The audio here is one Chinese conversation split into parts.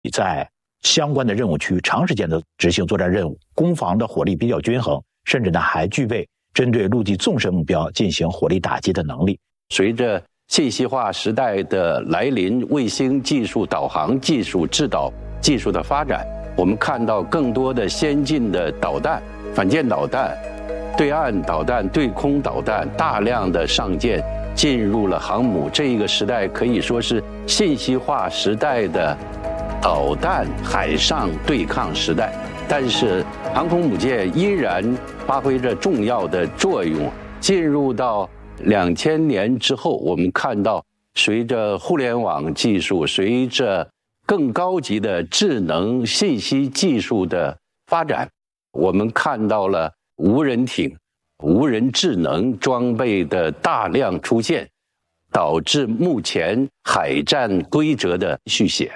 在相关的任务区长时间的执行作战任务，攻防的火力比较均衡，甚至呢还具备针对陆地纵深目标进行火力打击的能力。 随着信息化时代的来临，卫星技术、导航技术、制导技术的发展，我们看到更多的先进的导弹、反舰导弹、对岸导弹、对空导弹大量的上舰进入了航母。这一个时代可以说是信息化时代的导弹海上对抗时代，但是航空母舰依然发挥着重要的作用。进入到2000年之后，我们看到随着互联网技术，随着更高级的智能信息技术的发展，我们看到了无人艇、无人智能装备的大量出现，导致目前海战规则的续写。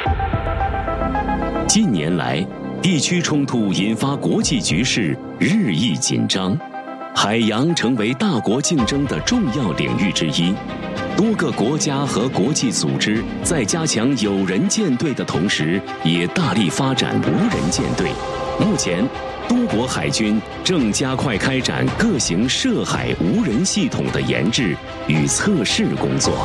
近年来，地区冲突引发国际局势日益紧张，海洋成为大国竞争的重要领域之一。多个国家和国际组织在加强有人舰队的同时，也大力发展无人舰队。目前，多国海军正加快开展各型涉海无人系统的研制与测试工作。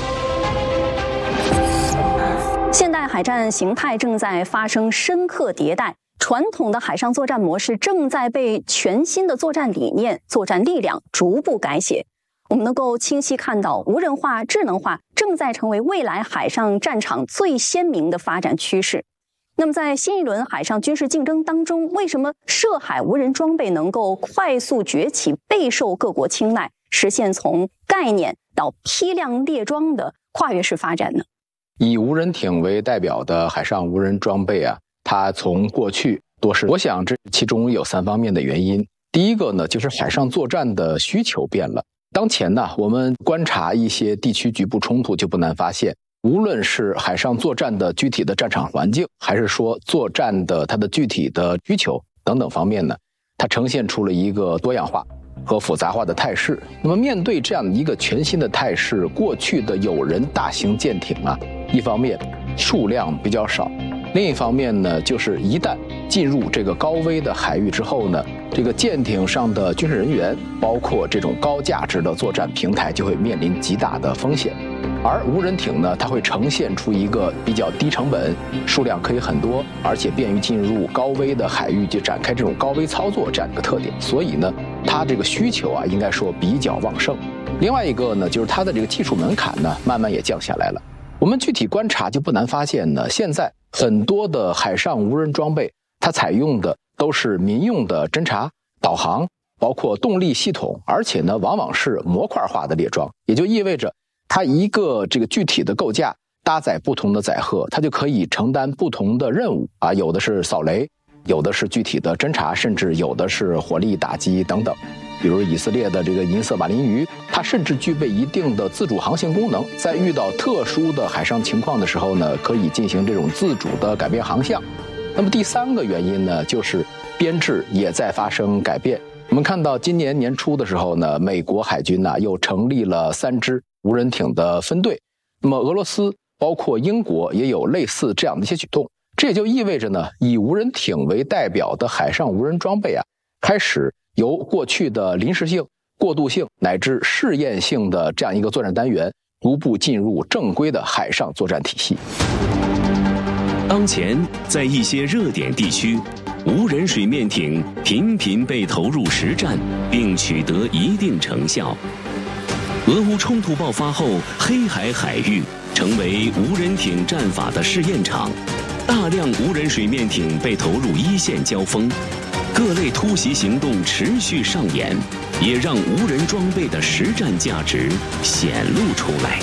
现代海战形态正在发生深刻迭代，传统的海上作战模式正在被全新的作战理念、作战力量逐步改写。我们能够清晰看到，无人化、智能化正在成为未来海上战场最鲜明的发展趋势。那么在新一轮海上军事竞争当中，为什么涉海无人装备能够快速崛起，备受各国青睐，实现从概念到批量列装的跨越式发展呢？ 以无人艇为代表的海上无人装备它从过去多是，我想这其中有3方面的原因。第一个呢，就是海上作战的需求变了。当前呢，我们观察一些地区局部冲突，就不难发现，无论是海上作战的具体的战场环境，还是说作战的它的具体的需求等等方面呢，它呈现出了一个多样化和复杂化的态势。那么面对这样一个全新的态势，过去的有人大型舰艇一方面数量比较少，另一方面呢，就是一旦进入这个高危的海域之后呢，这个舰艇上的军事人员，包括这种高价值的作战平台，就会面临极大的风险。而无人艇呢，它会呈现出一个比较低成本、数量可以很多，而且便于进入高危的海域就展开这种高危操作这样一个特点。所以呢，它这个需求应该说比较旺盛。另外一个呢，就是它的这个技术门槛呢，慢慢也降下来了。我们具体观察就不难发现呢，现在很多的海上无人装备，它采用的都是民用的侦察、导航，包括动力系统，而且呢，往往是模块化的列装，也就意味着它一个这个具体的构架搭载不同的载荷，它就可以承担不同的任务有的是扫雷，有的是具体的侦察，甚至有的是火力打击等等。比如以色列的这个银色马林鱼，它甚至具备一定的自主航行功能，在遇到特殊的海上情况的时候呢，可以进行这种自主的改变航向。那么第3个原因呢，就是编制也在发生改变。我们看到今年年初的时候呢，美国海军又成立了3支无人艇的分队，那么俄罗斯包括英国也有类似这样的一些举动。这也就意味着呢，以无人艇为代表的海上无人装备开始由过去的临时性、过渡性乃至试验性的这样一个作战单元，逐步进入正规的海上作战体系。 当前，在一些热点地区，无人水面艇频频被投入实战，并取得一定成效。俄乌冲突爆发后，黑海海域成为无人艇战法的试验场，大量无人水面艇被投入一线交锋。各类突袭行动持续上演，也让无人装备的实战价值显露出来。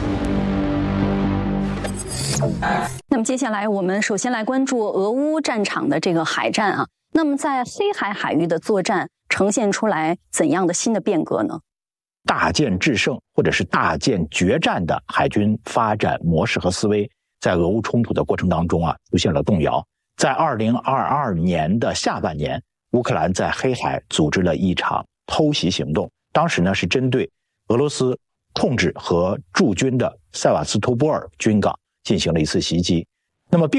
那么接下来我们首先来关注俄乌战场的这个海战那么在黑海海域的作战呈现出来怎样的新的变革呢？ 大舰制胜或者是大舰决战的海军发展模式和思维，在俄乌冲突的过程当中出现了动摇。在2022年的下半年，乌克兰在黑海组织了一场偷袭行动，当时呢是针对俄罗斯控制和驻军的塞瓦斯托波尔军港进行了一次袭击。 那么